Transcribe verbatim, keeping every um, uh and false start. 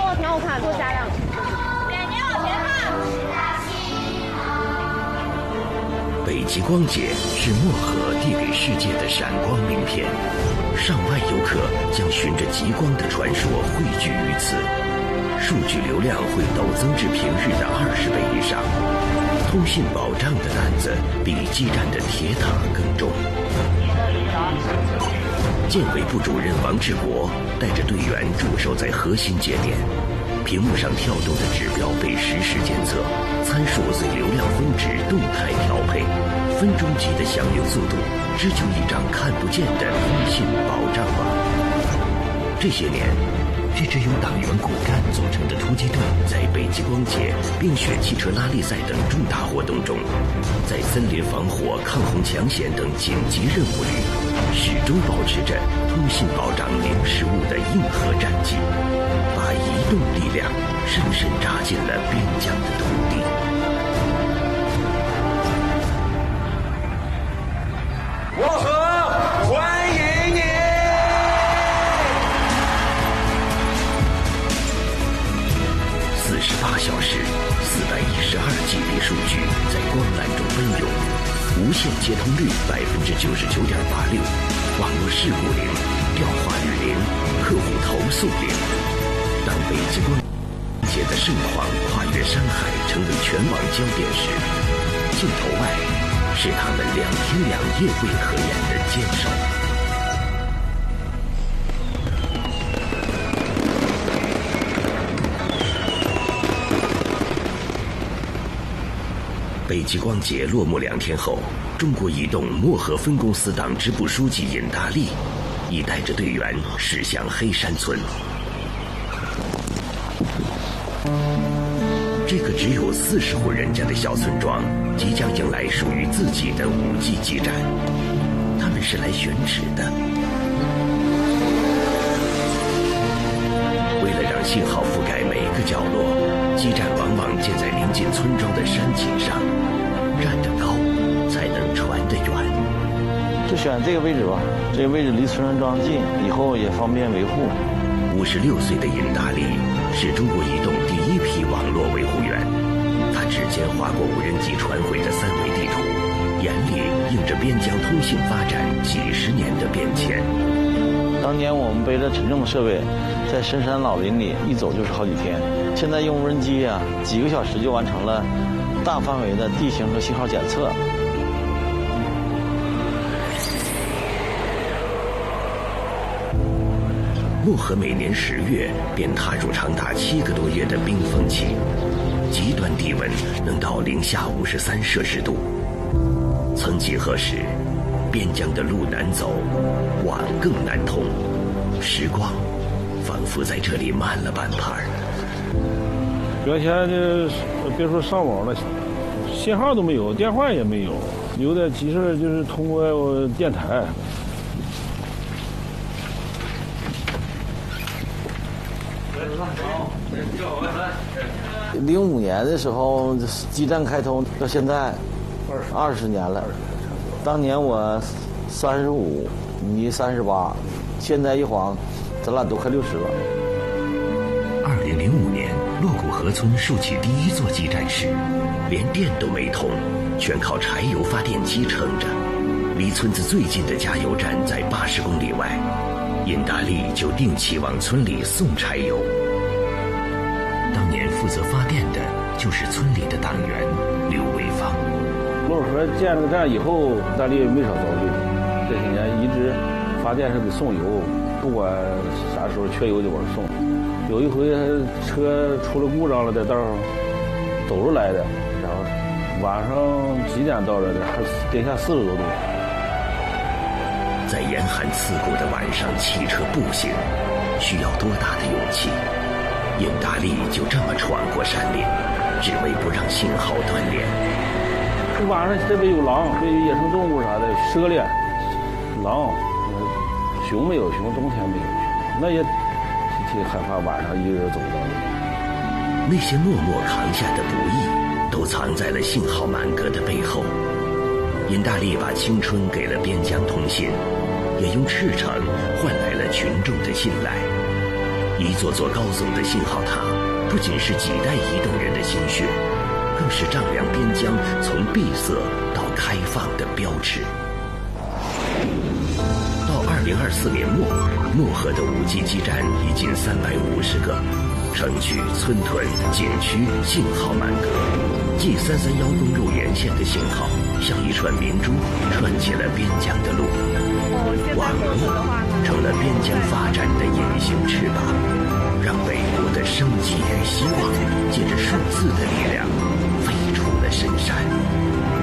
哦，挺好看，多加量。 别你往前看。 北极光节是漠河递给世界的闪光名片，上万游客将循着极光的传说汇聚于此，数据流量会陡增至平日的二十倍以上，通信保障的担子比基站的铁塔更重。建委部主任王志国带着队员驻守在核心节点，屏幕上跳动的指标被实时监测，参数随流量峰值动态调配，分钟级的响应速度，织就一张看不见的通信保障网。这些年，这支由党员骨干组成的突击队，在北极光节、冰雪汽车拉力赛等重大活动中，在森林防火、抗洪抢险等紧急任务里，始终保持着通信保障零失误的硬核战绩，把移动力量深深扎进了边疆的土地。 漠河，欢迎你！ 四十八小时，四百一十二 G B 数据在光缆中奔涌，无线接通率百分之九十九点八六，网络事故零，调话率零，客户投诉零。当北极光节的盛况跨越山海，成为全网焦点时，镜头外是他们两天两夜未可言的坚守。北极光节落幕两天后，中国移动漠河分公司党支部书记尹大利已带着队员驶向黑山村。这个只有四十户人家的小村庄，即将迎来属于自己的五 G 基站。他们是来选址的。为了让信号覆盖每个角落，基站往往建在临近村庄的山脊上，站得高才能传得远。 就选这个位置吧，这个位置离村庄近，以后也方便维护。 五十六岁的尹大利是中国移动第一批网络维护员，他指尖划过无人机传回的三维地图，眼里映着边疆通信发展几十年的变迁。 当年我们背着沉重的设备，在深山老林里一走就是好几天，现在用无人机啊，几个小时就完成了大范围的地形和信号检测。 漠河每年十月便踏入长达七个多月的冰封期，极端低温能到零下五十三摄氏度。曾几何时，边疆的路难走，网更难通，时光仿佛在这里慢了半拍儿。 原先就别说上网了，信号都没有，电话也没有，有的其实就是通过电台。 零五年的时候，基站开通到现在二十年了。当年我三十五，你三十八，现在一晃，咱俩都快六十了。 二零零五年，洛谷河村竖起第一座基站时，连电都没通，全靠柴油发电机撑着。离村子最近的加油站在八十公里外，尹大利就定期往村里送柴油。当年负责发电的就是村里的党员刘维芳。 洛河建了个站以后，大利没少遭罪。这些年一直发电是得送油，不管啥时候缺油就往送。有一回车出了故障了，在道上走着来的，然后晚上几点到这的，还零下四十多度。 在严寒刺骨的晚上骑车步行，需要多大的勇气？尹大利就这么闯过山岭，只为不让信号断连。 晚上这边有狼，这有野生动物啥的，蛇猎、狼，熊没有熊，冬天没有熊，那也挺害怕晚上一个人走道。 那些默默扛下的不易，都藏在了信号满格的背后。尹大利把青春给了边疆通信，也用赤诚换来了群众的信赖。 一座座高耸的信号塔，不仅是几代移动人的心血，更是丈量边疆从闭塞到开放的标志。到二零二四年末，漠河的五 G 基站已近三百五十个，城区、村屯、景区信号满格。G 三三一公路沿线的信号像一串明珠，串起了边疆的路。网络成了边疆发展的隐形翅膀，让北国的生机与希望借着数字的力量飞出了深山。